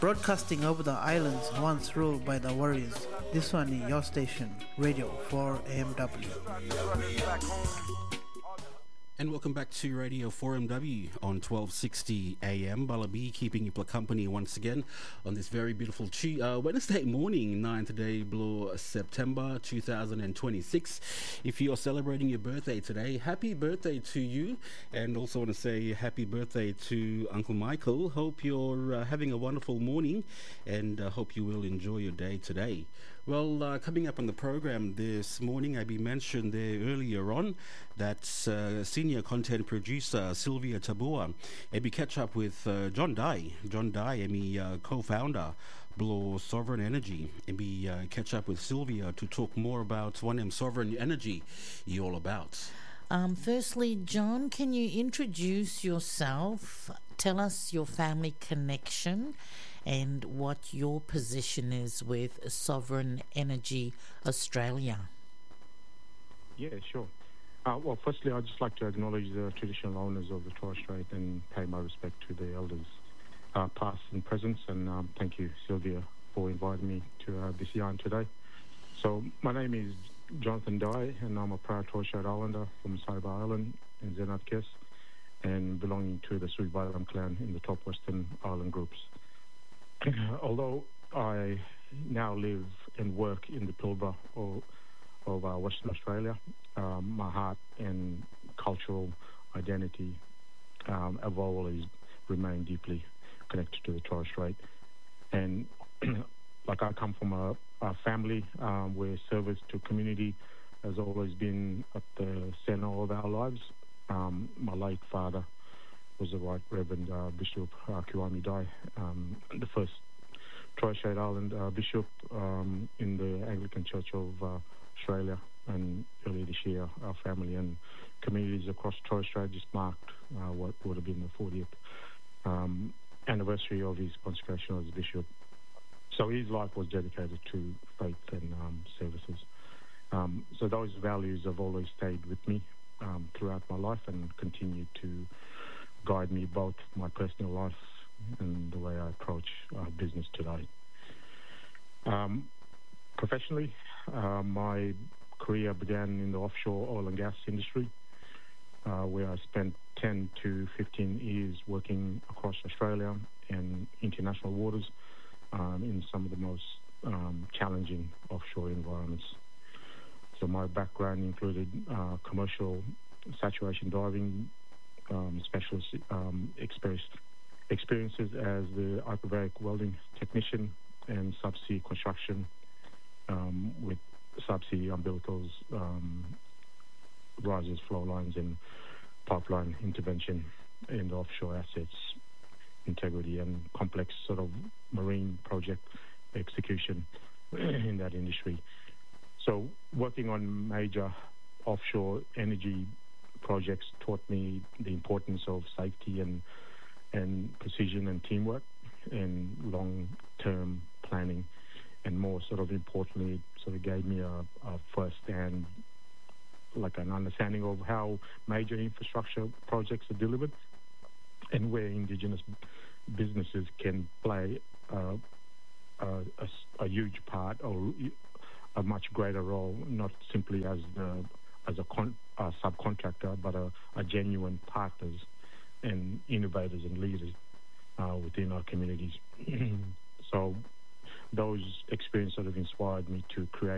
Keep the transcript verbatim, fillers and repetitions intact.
Broadcasting over the islands once ruled by the warriors. This one is your station, Radio four A M W. And welcome back to Radio four M W on twelve sixty A M. Balabi keeping you company once again on this very beautiful tu- uh, Wednesday morning, ninth day below September two thousand twenty-six. If you're celebrating your birthday today, happy birthday to you. And also want to say happy birthday to Uncle Michael. Hope you're uh, having a wonderful morning and uh, hope you will enjoy your day today. Well, uh, coming up on the program this morning, I be mentioned there earlier on that uh, senior content producer Sylvia Tabua, I be catch up with uh, John Dye. John Dye, I mean, uh, co-founder Blow Sovereign Energy, and be uh, catch up with Sylvia to talk more about what M Sovereign Energy you all about. Um, firstly, John, can you introduce yourself? Tell us your family connection and what your position is with Sovereign Energy Australia. Yeah, sure. Uh, well, firstly, I'd just like to acknowledge the traditional owners of the Torres Strait and pay my respect to the elders, uh, past and present, and um, thank you, Sylvia, for inviting me to uh, this yarn today. So, my name is Jonathan Dye, and I'm a proud Torres Strait Islander from Saibai Island in Zenat Kes, and belonging to the Suibalam clan in the top Western Island groups. Although I now live and work in the Pilbara of, of uh, Western Australia, um, my heart and cultural identity um, have always remained deeply connected to the Torres Strait. And like I come from a, a family um, where service to community has always been at the centre of our lives. Um, my late father was the Right Reverend uh, Bishop uh, Kiwami Dye, um, the first Torres Strait Island uh, bishop um, in the Anglican Church of uh, Australia. And earlier this year, our family and communities across Torres Strait just marked uh, what would have been the fortieth um, anniversary of his consecration as bishop. So his life was dedicated to faith and um, services. Um, so those values have always stayed with me um, throughout my life and continue to guide me both my personal life and the way I approach uh, business today. Um, professionally, uh, my career began in the offshore oil and gas industry, uh, where I spent ten to fifteen years working across Australia and international waters um, in some of the most um, challenging offshore environments. So my background included uh, commercial saturation diving, um, specialist um, experience, experiences as the hyperbaric welding technician and subsea construction um, with subsea umbilicals, um, risers, flow lines, and pipeline intervention in the offshore assets, integrity, and complex sort of marine project execution in that industry. So working on major offshore energy projects taught me the importance of safety and and precision and teamwork and long-term planning, and more sort of importantly, it sort of gave me a, a first-hand, like an understanding of how major infrastructure projects are delivered and where Indigenous businesses can play uh, a, a, a huge part or a much greater role, not simply as the as a, con, a subcontractor, but a, a genuine partners and innovators and leaders uh, within our communities. So those experiences sort of inspired me to create